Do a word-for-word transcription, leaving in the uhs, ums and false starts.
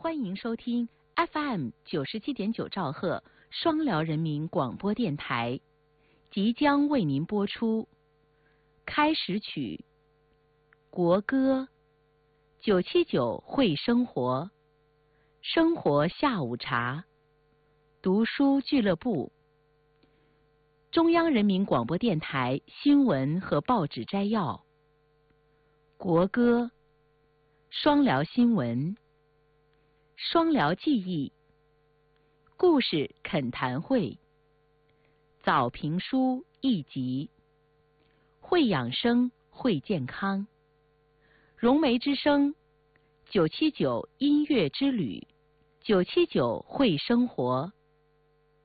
欢迎收听 F M 九十七点九兆赫双辽人民广播电台，即将为您播出开始曲国歌九七九会生活，生活下午茶，读书俱乐部，中央人民广播电台新闻和报纸摘要，国歌，双辽新闻，双辽记忆，故事恳谈会，早评书一集，会养生会健康，融媒之声，九七九音乐之旅，九七九会生活，